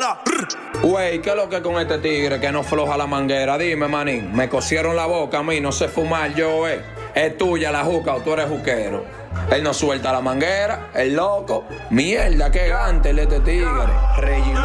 da. Güey, ¿qué es lo que con este tigre que no floja la manguera? Dime, manín, me cosieron la boca a mí, no sé fumar yo, Es tuya la juca o tú eres juquero. Él no suelta la manguera, el loco. Mierda, qué gante este tigre. Regina.